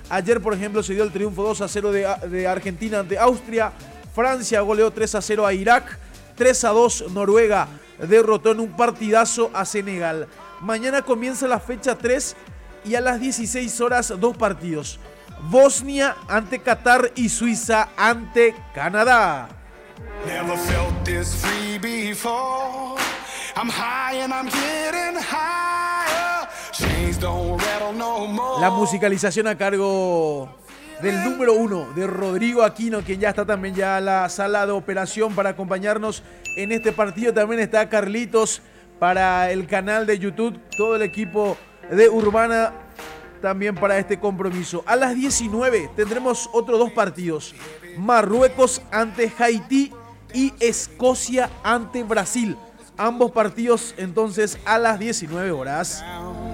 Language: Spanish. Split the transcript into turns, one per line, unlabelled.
Ayer, por ejemplo, se dio el triunfo 2-0 de Argentina ante Austria. Francia goleó 3-0 a Irak. 3-2 Noruega derrotó en un partidazo a Senegal. Mañana comienza la fecha 3 y a las 16 horas 2 partidos. Bosnia ante Qatar y Suiza ante Canadá. Never felt this free before. I'm high and I'm getting higher. Chains don't rattle no more. La musicalización a cargo del número 1 de Rodrigo Aquino, quien ya está también ya en la sala de operación para acompañarnos en este partido. También está Carlitos para el canal de YouTube, todo el equipo de Urbana también para este compromiso. A las 19 tendremos otros 2 partidos. Marruecos ante Haití y Escocia ante Brasil. Ambos partidos entonces a las 19 horas.